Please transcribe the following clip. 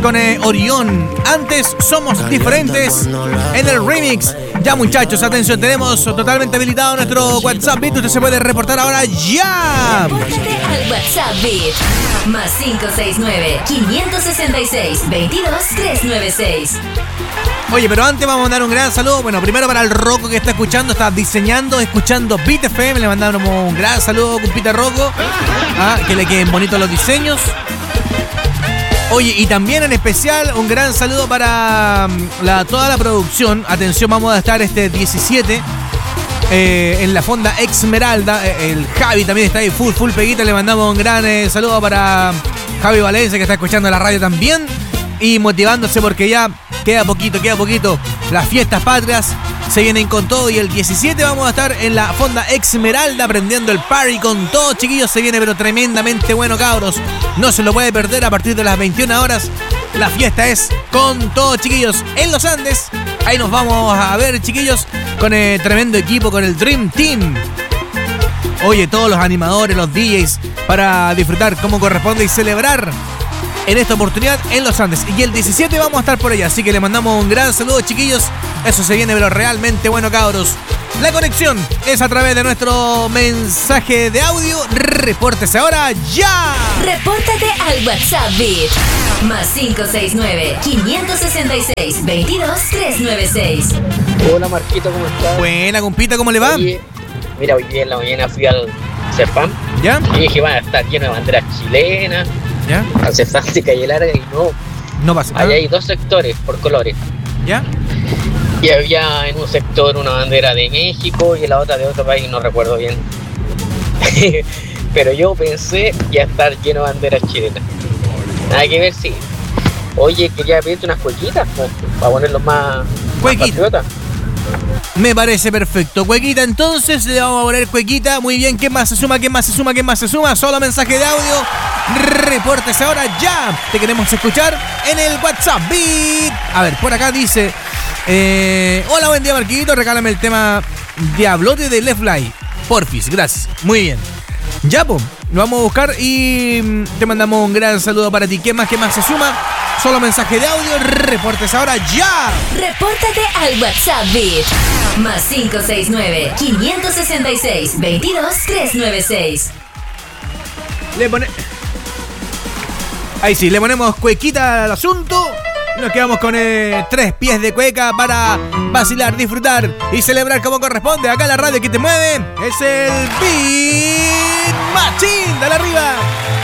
con Orión. Antes somos diferentes en el remix. Ya, muchachos, atención, tenemos totalmente habilitado nuestro WhatsApp Beat. Usted se puede reportar ahora ya. Repórtate al WhatsApp Beat. Más 569-566-22396. Oye, pero antes vamos a mandar un gran saludo. Bueno, primero para el Rocco que está escuchando, está diseñando, escuchando Beat FM. Le mandamos un gran saludo, compita Rocco. Que le queden bonitos los diseños. Oye, y también en especial un gran saludo para toda la producción. Atención, vamos a estar este 17 en la Fonda Esmeralda. El Javi también está ahí, full peguita. Le mandamos un gran saludo para Javi Valencia, que está escuchando la radio también. Y motivándose porque ya queda poquito. Las fiestas patrias se vienen con todo. Y el 17 vamos a estar en la Fonda Esmeralda prendiendo el party con todo, chiquillos. Se viene pero tremendamente bueno, cabros. No se lo puede perder a partir de las 21 horas. La fiesta es con todo, chiquillos, en los Andes. Ahí nos vamos a ver, chiquillos, con el tremendo equipo, con el Dream Team. Oye, todos los animadores, los DJs, para disfrutar como corresponde y celebrar en esta oportunidad en los Andes. Y el 17 vamos a estar por allá, así que le mandamos un gran saludo, chiquillos. Eso se viene pero realmente bueno, cabros. La conexión es a través de nuestro mensaje de audio. Repórtese ahora ya. Repórtate al WhatsApp Beat. Más 569-566-22396. Hola Marquito, ¿cómo estás? Buena, compita, ¿cómo le va? Oye, mira, hoy día en la mañana fui al CEFAM. ¿Ya? Y dije, van a estar llenos de banderas chilenas. ¿Ya? Al CEFAM de Calle Larga y no pasa nada. Allá hay dos sectores por colores. ¿Ya? Y había en un sector una bandera de México y en la otra de otro país, no recuerdo bien. Pero yo pensé ya estar lleno de banderas chilenas. Nada que ver, sí. Oye, quería pedirte unas cuequitas para ponerlos más patriotas. Me parece perfecto. Cuequita, entonces le vamos a poner cuequita. Muy bien, ¿quién más se suma? Solo mensaje de audio. Repórtese ahora ya. Te queremos escuchar en el WhatsApp Beat. A ver, por acá dice: hola, buen día, Marquito. Regálame el tema Diablote de Left Light. Porfis, gracias. Muy bien. Ya, pues, lo vamos a buscar y te mandamos un gran saludo para ti. ¿Quién más se suma? Solo mensaje de audio, reportes ahora ya. Repórtate al WhatsApp Beat. Más 569-566-22396. Ahí sí, le ponemos cuequita al asunto. Nos quedamos con 3 pies de cueca para vacilar, disfrutar y celebrar como corresponde. Acá la radio que te mueve es el Beat Machine. Dale arriba.